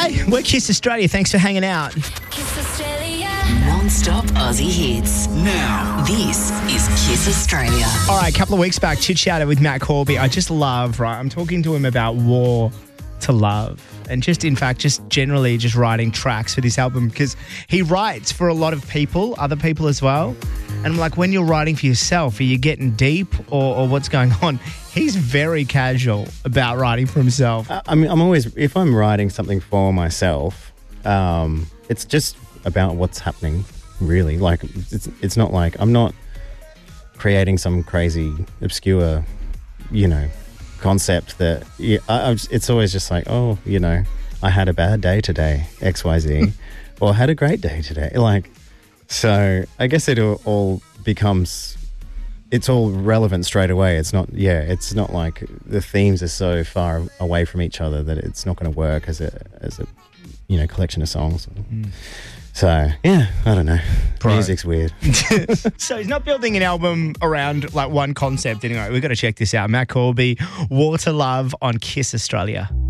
G'day, we're Kiss Australia. Thanks for hanging out. Kiss Australia. Non-stop Aussie hits. Now, this is Kiss Australia. All right, a couple of weeks back, chit-chatted with Matt Corby. I just love, right, I'm talking to him about War to Love. And just, in fact, just generally just writing tracks for this album because he writes for a lot of people, other people as well. And I'm like, when you're writing for yourself, are you getting deep or what's going on? He's very casual about writing for himself. I mean, I'm always, if I'm writing something for myself, it's just about what's happening, really. Like, it's not like I'm not creating some crazy, obscure, concept that it's always just like, oh, I had a bad day today, XYZ, or had a great day today. Like, so I guess it all becomes, it's all relevant straight away. It's not like the themes are so far away from each other that it's not going to work as a collection of songs. So, yeah, I don't know. Right. Music's weird. So he's not building an album around like one concept anyway. We've got to check this out. Matt Corby, War to Love on Kiss Australia.